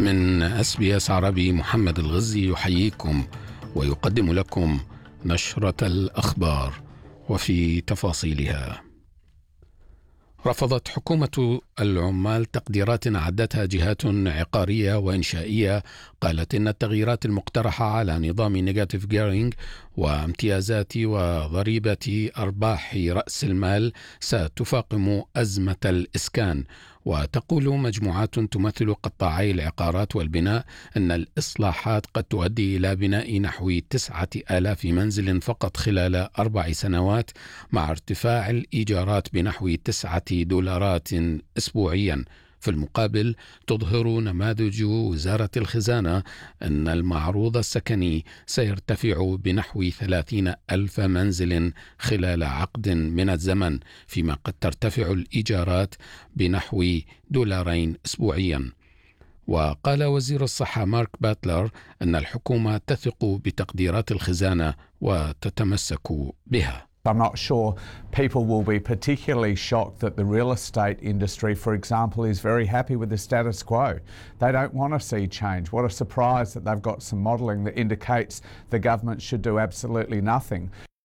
من SBS عربي محمد الغزي يحييكم ويقدم لكم نشرة الأخبار وفي تفاصيلها. رفضت حكومة العمال تقديرات أعدتها جهات عقارية وإنشائية قالت إن التغييرات المقترحة على نظام نيجاتيف جيرينج وامتيازات وضريبة أرباح رأس المال ستفاقم أزمة الإسكان. وتقول مجموعات تمثل قطاعي العقارات والبناء أن الإصلاحات قد تؤدي إلى بناء نحو 9,000 منزل فقط خلال 4 سنوات، مع ارتفاع الإيجارات بنحو $9 أسبوعيا. في المقابل تظهر نماذج وزارة الخزانة أن المعروض السكني سيرتفع بنحو 30,000 منزل خلال عقد من الزمن، فيما قد ترتفع الإيجارات بنحو $2 أسبوعيا. وقال وزير الصحة مارك باتلر أن الحكومة تثق بتقديرات الخزانة وتتمسك بها. I'm not sure people will be particularly shocked that the real estate industry, for example, is very happy with the status quo. They don't want to see change. What a surprise that they've got some modelling that indicates the government should do absolutely nothing.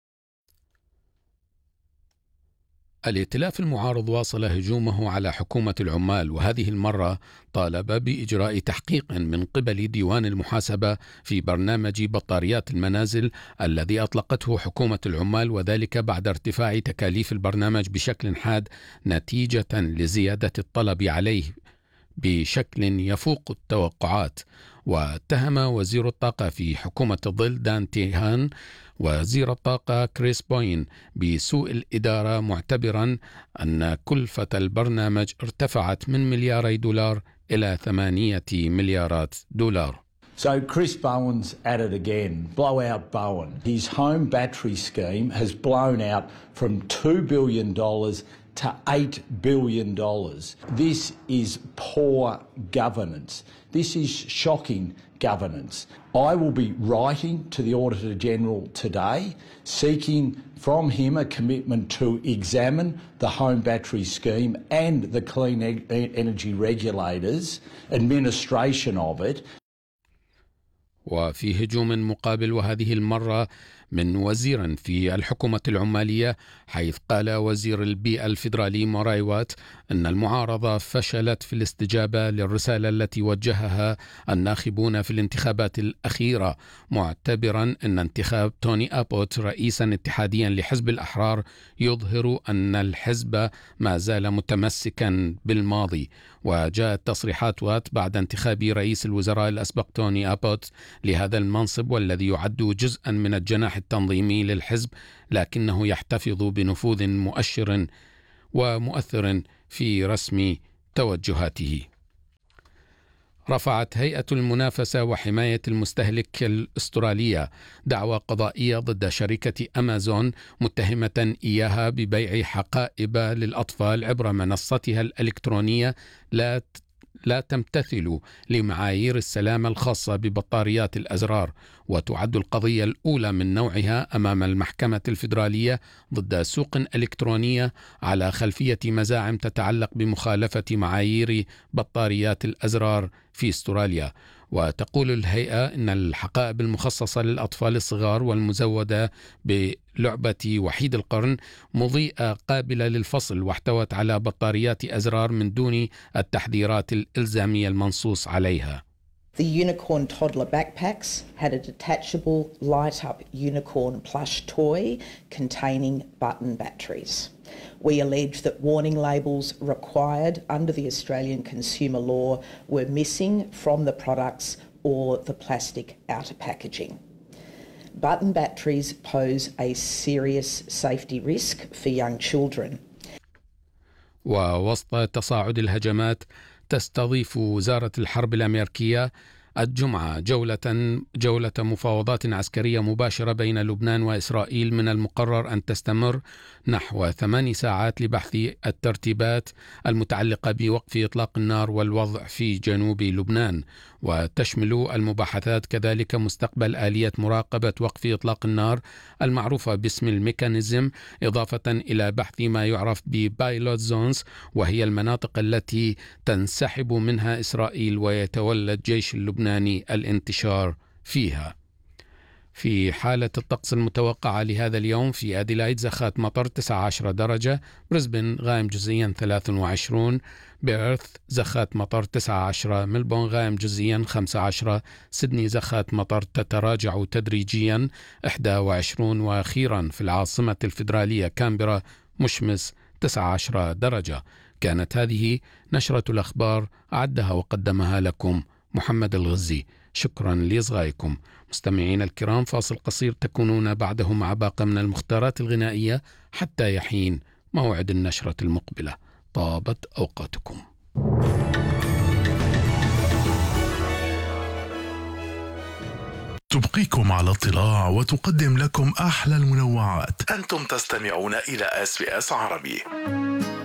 الائتلاف المعارض واصل هجومه على حكومة العمال، وهذه المرة طالب بإجراء تحقيق من قبل ديوان المحاسبة في برنامج بطاريات المنازل الذي أطلقته حكومة العمال، وذلك بعد ارتفاع تكاليف البرنامج بشكل حاد نتيجة لزيادة الطلب عليه بشكل يفوق التوقعات. واتهم وزير الطاقة في حكومة الظل دان تيهان وزير الطاقة كريس بوين بسوء الإدارة، معتبرا أن كلفة البرنامج ارتفعت من $2 إلى $8 مليار. So Chris Bowen's at it again. Blow out Bowen. His home battery scheme has blown out from $2 billion to $8 billion. This is poor governance. This is shocking governance. I will be writing to the Auditor General today, seeking from him a commitment to examine the home battery scheme and the Clean Energy Regulators' administration of it. وفي هجوم مقابل، وهذه المرة من وزير في الحكومة العمالية، حيث قال وزير البيئة الفيدرالي موراي وات أن المعارضة فشلت في الاستجابة للرسالة التي وجهها الناخبون في الانتخابات الأخيرة، معتبرا أن انتخاب توني أبوت رئيسا اتحاديا لحزب الأحرار يظهر أن الحزب ما زال متمسكا بالماضي. وجاءت تصريحات وات بعد انتخاب رئيس الوزراء الأسبق توني أبوت لهذا المنصب، والذي يعد جزءا من الجناح التنظيمي للحزب، لكنه يحتفظ بنفوذ مؤشر ومؤثر في رسم توجهاته. رفعت هيئة المنافسة وحماية المستهلك الأسترالية دعوى قضائية ضد شركة أمازون، متهمة إياها ببيع حقائب للأطفال عبر منصتها الإلكترونية لا تمتثل لمعايير السلامة الخاصة ببطاريات الأزرار. وتعد القضية الأولى من نوعها أمام المحكمة الفيدرالية ضد سوق إلكترونية على خلفية مزاعم تتعلق بمخالفة معايير بطاريات الأزرار في أستراليا. وتقول الهيئة إن الحقائب المخصصة للأطفال الصغار والمزودة بلعبة وحيد القرن مضيئة قابلة للفصل، واحتوت على بطاريات أزرار من دون التحذيرات الإلزامية المنصوص عليها. The unicorn toddler backpacks had a detachable light-up unicorn plush toy containing button batteries. We allege that warning labels required under the Australian consumer law were missing from the products or the plastic outer packaging. Button batteries pose a serious safety risk for young children. ووسط تصاعد الهجمات، تستضيف وزارة الحرب الأمريكية الجمعة جولة مفاوضات عسكرية مباشرة بين لبنان وإسرائيل من المقرر أن تستمر نحو 8 ساعات لبحث الترتيبات المتعلقة بوقف إطلاق النار والوضع في جنوب لبنان، وتشمل المباحثات كذلك مستقبل آلية مراقبة وقف إطلاق النار المعروفة باسم الميكانيزم، إضافة إلى بحث ما يعرف ببايلوت زونز، وهي المناطق التي تنسحب منها إسرائيل ويتولى الجيش اللبناني الانتشار فيها. في حالة الطقس المتوقعة لهذا اليوم: في أديلايد زخات مطر 19 درجة، بريسبن غائم جزئيا 23، بيرث زخات مطر 19، ملبون غائم جزئيا 15، سيدني زخات مطر تتراجع تدريجيا 21، وأخيرا في العاصمة الفيدرالية كامبرا مشمس 19 درجة. كانت هذه نشرة الأخبار، أعدها وقدمها لكم محمد الغزي. شكرا لإصغائكم. مستمعين الكرام، فاصل قصير تكونون بعده مع باقة من المختارات الغنائية حتى يحين موعد النشرة المقبلة. طابت أوقاتكم. تبقيكم على اطلاع وتقدم لكم أحلى المنوعات. أنتم تستمعون إلى SBS عربي.